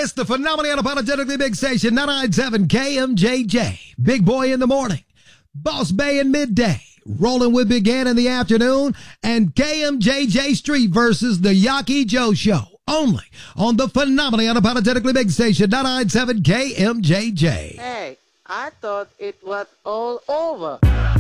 It's the phenomenally unapologetically big station, 997 KMJJ. Big Boy in the morning, Boss Bay in midday, Rolling with Big Ant in the afternoon, and KMJJ Street versus the Yaki Joe Show. Only on the phenomenally unapologetically big station, 997 KMJJ. Hey, I thought it was all over.